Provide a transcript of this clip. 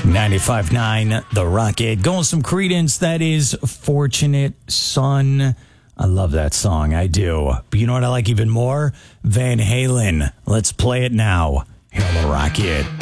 95.9 The Rocket. Going some Credence. That is Fortunate Son. I love that song. I do. But you know what I like even more? Van Halen. Let's play it now here on The Rocket.